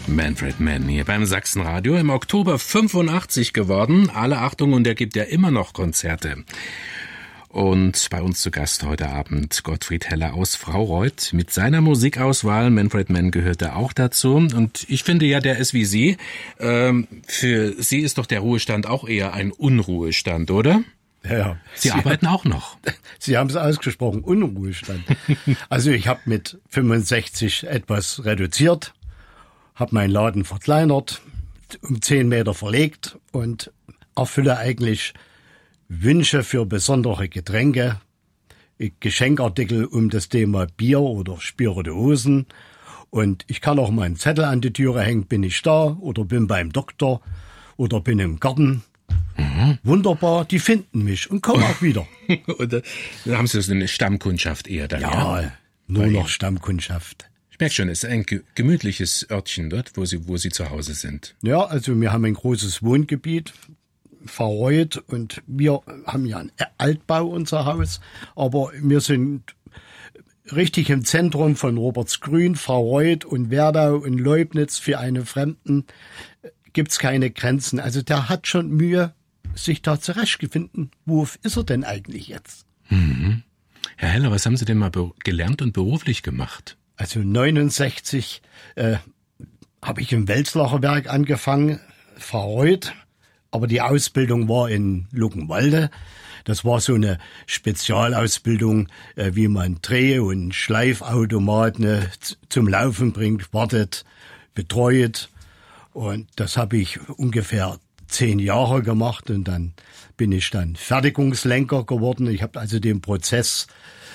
Manfred Mann hier beim Sachsenradio, im Oktober 85 geworden. Alle Achtung, und er gibt ja immer noch Konzerte. Und bei uns zu Gast heute Abend Gottfried Heller aus Fraureuth mit seiner Musikauswahl. Manfred Mann gehört da auch dazu. Und ich finde ja, der ist wie Sie. Für Sie ist doch der Ruhestand auch eher ein Unruhestand, oder? Ja. Sie arbeiten auch noch. Sie haben es ausgesprochen, Unruhestand. Also ich habe mit 65 etwas reduziert, habe meinen Laden verkleinert, um 10 Meter verlegt und erfülle eigentlich Wünsche für besondere Getränke, Geschenkartikel um das Thema Bier oder Spirituosen. Und ich kann auch mal einen Zettel an die Türe hängen, bin ich da oder bin beim Doktor oder bin im Garten. Mhm. Wunderbar, die finden mich und kommen auch wieder. Oder haben Sie so eine Stammkundschaft eher dann? Ja, nur noch Stammkundschaft. Ich merke schon, es ist ein gemütliches Örtchen dort, wo Sie zu Hause sind. Ja, also wir haben ein großes Wohngebiet, Fraureuth, und wir haben ja einen Altbau, unser Haus, aber wir sind richtig im Zentrum von Robertsgrün, Fraureuth und Werdau und Leubnitz. Für einen Fremden gibt's keine Grenzen. Also der hat schon Mühe, sich da zurechtgefunden. Wo ist er denn eigentlich jetzt? Mhm. Herr Heller, was haben Sie denn mal gelernt und beruflich gemacht? Also 69 habe ich im Welzlacher Werk angefangen, Fraureuth, aber die Ausbildung war in Luckenwalde. Das war so eine Spezialausbildung, wie man Dreh- und Schleifautomaten zum Laufen bringt, wartet, betreut. Und das habe ich ungefähr 10 Jahre gemacht und dann bin ich dann Fertigungslenker geworden. Ich habe also den Prozess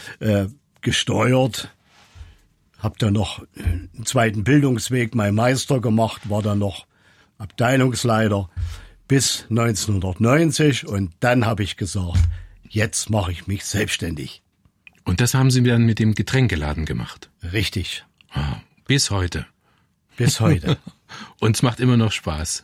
gesteuert, habe dann noch einen zweiten Bildungsweg, meinen Meister gemacht, war dann noch Abteilungsleiter bis 1990 und dann habe ich gesagt, jetzt mache ich mich selbstständig. Und das haben Sie dann mit dem Getränkeladen gemacht? Richtig. Ah, bis heute? Bis heute. Und es macht immer noch Spaß?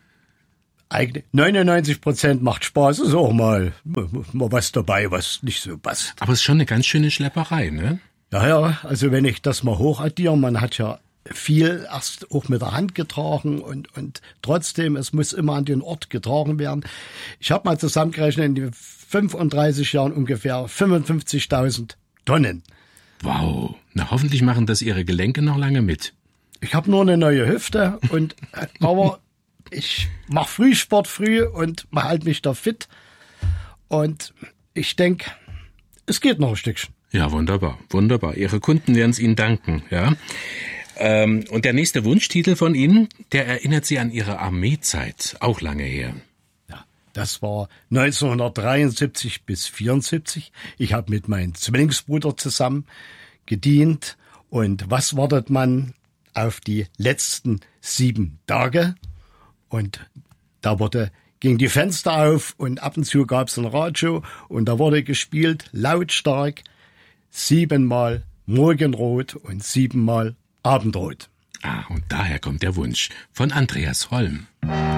99% macht Spaß, ist auch mal was dabei, was nicht so passt. Aber es ist schon eine ganz schöne Schlepperei, ne? Ja, also wenn ich das mal hochaddiere, man hat ja viel erst auch mit der Hand getragen und trotzdem, es muss immer an den Ort getragen werden. Ich habe mal zusammengerechnet, in den 35 Jahren ungefähr 55.000 Tonnen. Wow, na hoffentlich machen das Ihre Gelenke noch lange mit. Ich habe nur eine neue Hüfte, aber ich mache Frühsport früh und halte mich da fit. Und ich denke, es geht noch ein Stückchen. Ja, wunderbar, wunderbar. Ihre Kunden werden es Ihnen danken, ja. Und der nächste Wunschtitel von Ihnen, der erinnert Sie an Ihre Armeezeit, auch lange her. Ja, das war 1973 bis 74. Ich habe mit meinem Zwillingsbruder zusammen gedient. Und was wartet man auf die letzten 7 Tage? Und da ging die Fenster auf und ab und zu gab es ein Radio und da wurde gespielt, lautstark, 7-mal Morgenrot und 7-mal Abendrot. Ah, und daher kommt der Wunsch von Andreas Holm.